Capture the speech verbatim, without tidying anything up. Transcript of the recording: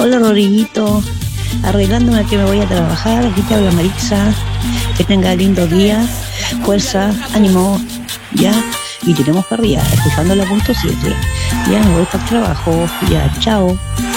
Hola Rodriguito, arreglándome que me voy a trabajar, aquí te habla Maritza, que tenga lindo día, fuerza, ánimo, ya, y tenemos para arriba, escuchando la punto siete, ya me voy para el trabajo, ya, chao.